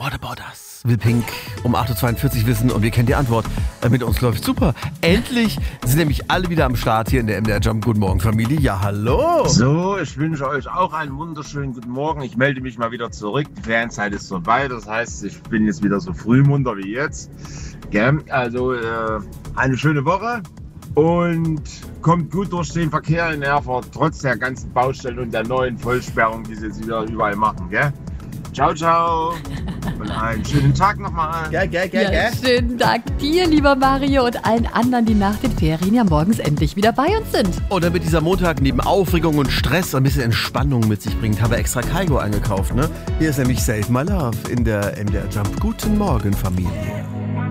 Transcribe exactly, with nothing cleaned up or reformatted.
What about us? Will Pink um acht Uhr zweiundvierzig wissen und wir kennen die Antwort. Äh, Mit uns läuft super. Endlich sind nämlich alle wieder am Start hier in der M D R Jump. Guten Morgen, Familie. Ja, hallo. So, ich wünsche euch auch einen wunderschönen guten Morgen. Ich melde mich mal wieder zurück. Die Ferienzeit ist vorbei. Das heißt, ich bin jetzt wieder so frühmunter wie jetzt. Gell? Also, äh, eine schöne Woche. Und kommt gut durch den Verkehr in Erfurt, trotz der ganzen Baustellen und der neuen Vollsperrung, die sie jetzt wieder überall machen. Gell? Ciao, ciao. Und einen schönen Tag nochmal. Gell, gell, gell, Ja, gell. schönen Dank dir, lieber Mario, und allen anderen, die nach den Ferien ja morgens endlich wieder bei uns sind. Und damit dieser Montag neben Aufregung und Stress ein bisschen Entspannung mit sich bringt, haben wir extra Kaigo eingekauft, ne? Hier ist nämlich Save My Love in der M D R Jump. Guten Morgen, Familie.